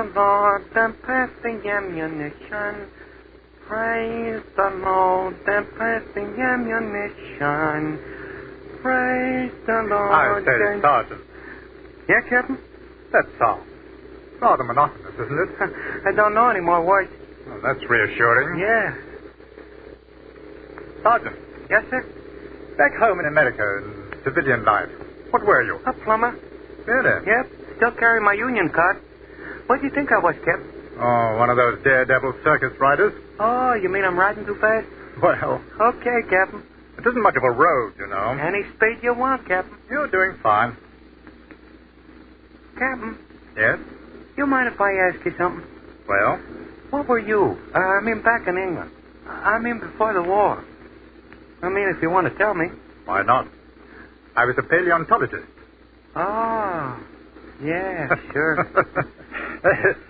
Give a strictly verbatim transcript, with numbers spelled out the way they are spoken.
Lord, and pass the ammunition. Praise the Lord, and pass the ammunition. Praise the Lord. I say, and... Sergeant, Yeah, Captain? that song. Rather monotonous, isn't it? I don't know any more words. Well, that's reassuring. Yeah. Sergeant, Yes, sir? back home in America, in civilian life, what were you? A plumber. Really? Yep. Still carry my union card. What do you think I was, Captain? Oh, one of those daredevil circus riders? Oh, you mean I'm riding too fast? Well, Okay, Captain. it isn't much of a road, you know. Any speed you want, Captain. You're doing fine. Captain, Yes? you mind if I ask you something? Well? What were you? Uh, I mean, back in England. I mean, before the war. I mean, if you want to tell me. Why not? I was a paleontologist. Oh, yeah, sure.